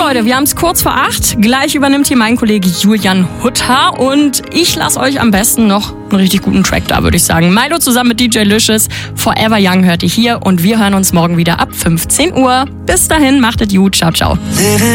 Leute, wir haben es kurz vor 8. Gleich übernimmt hier mein Kollege Julian Hutter und ich lasse euch am besten noch einen richtig guten Track da, würde ich sagen. Milo zusammen mit DJ Licious, Forever Young hört ihr hier und wir hören uns morgen wieder ab 15 Uhr. Bis dahin, macht es gut, ciao, ciao.